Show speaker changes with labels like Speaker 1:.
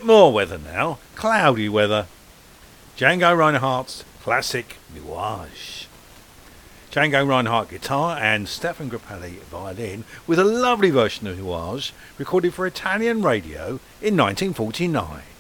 Speaker 1: More weather now, cloudy weather. Django Reinhardt's classic Nuage. Django Reinhardt guitar and Stefan Grappelli violin with a lovely version of Nuage recorded for Italian radio in 1949.